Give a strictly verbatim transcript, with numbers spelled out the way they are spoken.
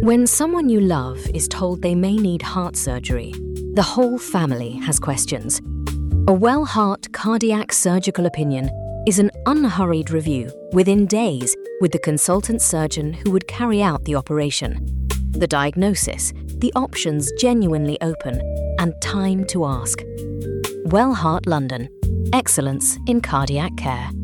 When someone you love is told they may need heart surgery, the whole family has questions. A Well-Heart Cardiac Surgical Opinion is an unhurried review within days with the consultant surgeon who would carry out the operation. The diagnosis, the options genuinely open, and time to ask. Well-Heart London. Excellence in cardiac care.